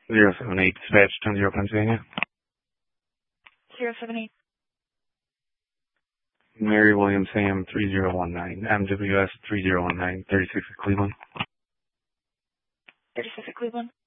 078 dispatch 10-0 Pennsylvania. 078. Mary William Sam 3019, MWS 3019, 36 at Cleveland. 36 at Cleveland.